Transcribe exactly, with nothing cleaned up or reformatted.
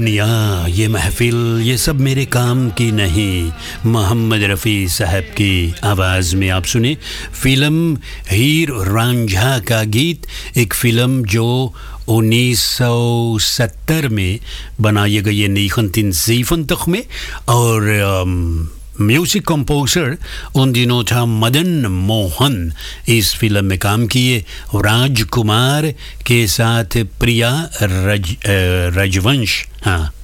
निया ये महफिल ये सब मेरे काम की नहीं। मोहम्मद रफ़ी साहब की आवाज़ में आप सुने फ़िल्म हीर रांझा का गीत। एक फ़िल्म जो उन्नीस सौ सत्तर में बनाई गई है में, और म्यूज़िक कंपोज़र उन दिनों था मदन मोहन। इस फिल्म में काम किए राजकुमार के साथ प्रिया रज, रजवंश। हाँ,